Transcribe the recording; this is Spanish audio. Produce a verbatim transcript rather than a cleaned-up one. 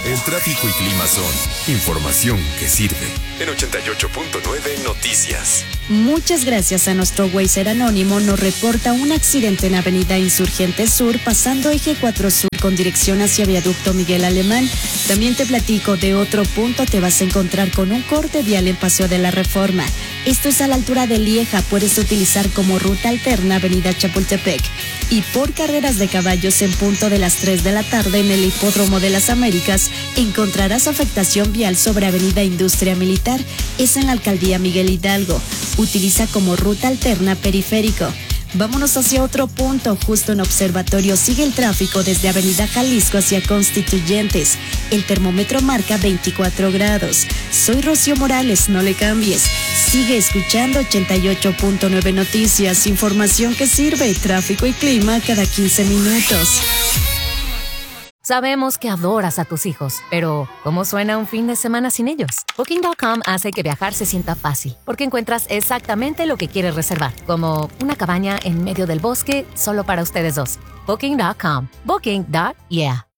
El tráfico y clima son información que sirve. En ochenta y ocho punto nueve Noticias. Muchas gracias a nuestro Wazer anónimo, nos reporta un accidente en Avenida Insurgente Sur, pasando eje cuatro Sur con dirección hacia Viaducto Miguel Alemán. También te platico de otro punto, te vas a encontrar con un corte vial en Paseo de la Reforma. Esto es a la altura de Lieja, puedes utilizar como ruta alterna Avenida Chapultepec. Y por carreras de caballos en punto de las tres de la tarde en el Hipódromo de las Américas, encontrarás afectación vial sobre Avenida Industria Militar, es en la Alcaldía Miguel Hidalgo. Utiliza como ruta alterna Periférico. Vámonos hacia otro punto, justo en Observatorio sigue el tráfico desde Avenida Jalisco hacia Constituyentes. El termómetro marca veinticuatro grados. Soy Rocío Morales, no le cambies. Sigue escuchando ochenta y ocho punto nueve Noticias, información que sirve, tráfico y clima cada quince minutos. Sabemos que adoras a tus hijos, pero ¿cómo suena un fin de semana sin ellos? Booking punto com hace que viajar se sienta fácil, porque encuentras exactamente lo que quieres reservar, como una cabaña en medio del bosque solo para ustedes dos. Booking punto com. Booking. Yeah.